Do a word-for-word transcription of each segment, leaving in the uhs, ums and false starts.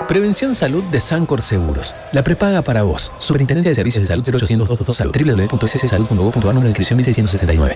Prevención Salud de Sancor Seguros. La prepaga para vos. Superintendencia de Servicios de Salud cero ochocientos doscientos Salud. w w w punto s s salud punto gov punto a r, número de inscripción mil seiscientos setenta y nueve.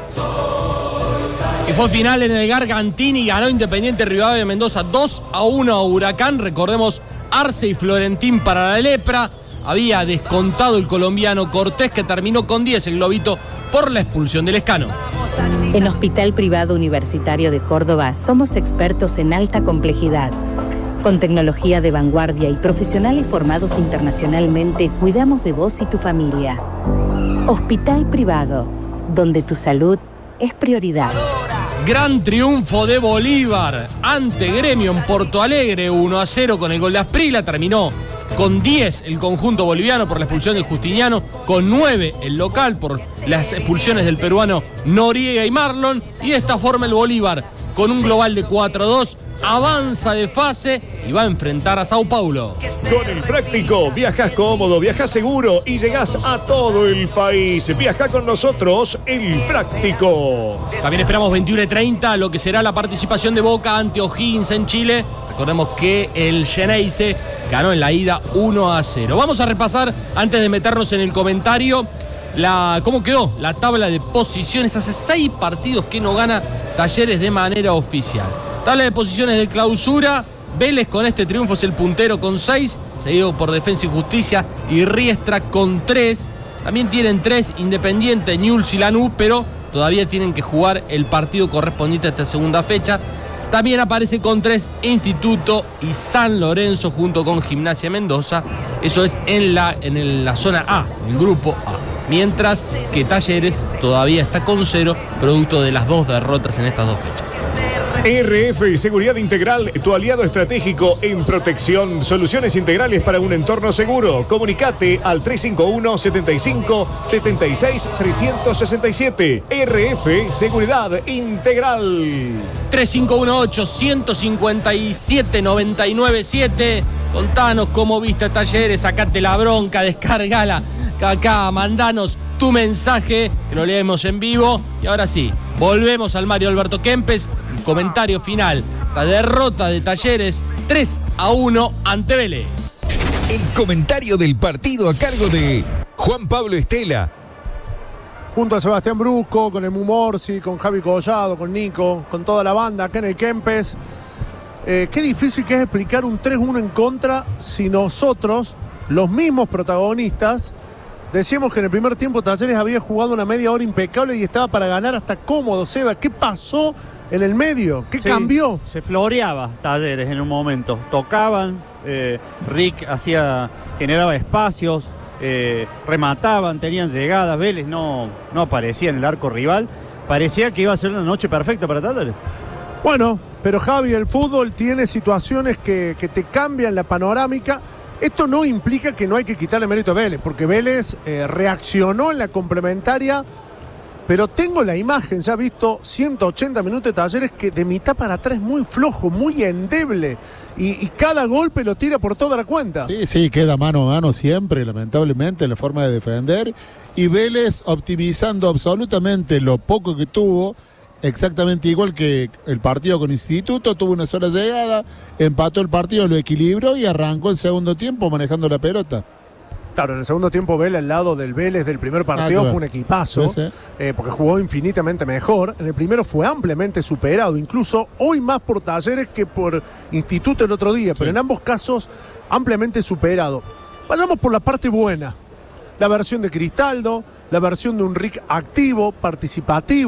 Y fue final en el Gargantini, ganó Independiente Rivadavia de Mendoza dos a uno a Huracán. Recordemos, Arce y Florentín para la Lepra. Había descontado el colombiano Cortés, que terminó con diez el globito por la expulsión del Escano. En Hospital Privado Universitario de Córdoba somos expertos en alta complejidad. Con tecnología de vanguardia y profesionales formados internacionalmente, cuidamos de vos y tu familia. Hospital Privado, donde tu salud es prioridad. Gran triunfo de Bolívar ante Gremio en Porto Alegre, uno a cero con el gol de Asprilla. Terminó con diez el conjunto boliviano por la expulsión del Justiniano, con nueve el local por las expulsiones del peruano Noriega y Marlon. Y de esta forma el Bolívar, con un global de cuatro a dos, avanza de fase y va a enfrentar a Sao Paulo. Con el Práctico, viajas cómodo, viajas seguro y llegás a todo el país. Viaja con nosotros, el Práctico. También esperamos veintiuno y treinta, lo que será la participación de Boca ante O'Higgins en Chile. Recordemos que el Xeneize ganó en la ida uno a cero. Vamos a repasar, antes de meternos en el comentario, la, cómo quedó la tabla de posiciones. Hace seis partidos que no gana Talleres de manera oficial. Tabla de posiciones de clausura. Vélez con este triunfo es el puntero con seis, seguido por Defensa y Justicia y Riestra con tres. También tienen tres Independiente, Newell's y Lanús, pero todavía tienen que jugar el partido correspondiente a esta segunda fecha. También aparece con tres Instituto y San Lorenzo junto con Gimnasia Mendoza. Eso es en la, en el, la zona A, el grupo A. Mientras que Talleres todavía está con cero, producto de las dos derrotas en estas dos fechas. R F Seguridad Integral, tu aliado estratégico en protección. Soluciones integrales para un entorno seguro. Comunicate al tres cinco uno, setenta y cinco, setenta y seis, trescientos sesenta y siete. R F Seguridad Integral. tres cinco uno ocho, ciento cincuenta y siete, noventa y nueve siete. Contanos cómo viste a Talleres, sacate la bronca, descargala acá, mandanos tu mensaje, que lo leemos en vivo. Y ahora sí, volvemos al Mario Alberto Kempes. Comentario final, la derrota de Talleres tres a uno ante Vélez. El comentario del partido a cargo de Juan Pablo Estela. Junto a Sebastián Brusco, con el Mumorsi, con Javi Collado, con Nico, con toda la banda acá en el Kempes. Eh, qué difícil que es explicar un tres uno en contra si nosotros, los mismos protagonistas, decíamos que en el primer tiempo Talleres había jugado una media hora impecable y estaba para ganar hasta cómodo. Seba, ¿qué pasó en el medio? ¿Qué sí, cambió? Se floreaba Talleres en un momento. Tocaban, eh, Rick hacía, generaba espacios, eh, remataban, tenían llegadas. Vélez no, no aparecía en el arco rival. Parecía que iba a ser una noche perfecta para Talleres. Bueno, pero Javi, el fútbol tiene situaciones que, que te cambian la panorámica. Esto no implica que no hay que quitarle mérito a Vélez, porque Vélez eh, reaccionó en la complementaria, pero tengo la imagen, ya visto ciento ochenta minutos de Talleres, que de mitad para atrás muy flojo, muy endeble, y, y cada golpe lo tira por toda la cuenta. Sí, sí, queda mano a mano siempre, lamentablemente, en la forma de defender, y Vélez optimizando absolutamente lo poco que tuvo. Exactamente igual que el partido con Instituto, tuvo una sola llegada, empató el partido, lo equilibró y arrancó el segundo tiempo manejando la pelota. Claro, en el segundo tiempo Vélez al lado del Vélez del primer partido ah, claro. fue un equipazo, sí, sí. Eh, porque jugó infinitamente mejor. En el primero fue ampliamente superado, incluso hoy más por Talleres que por Instituto el otro día, sí. Pero en ambos casos ampliamente superado. Vayamos por la parte buena, la versión de Cristaldo, la versión de un Rick activo, participativo.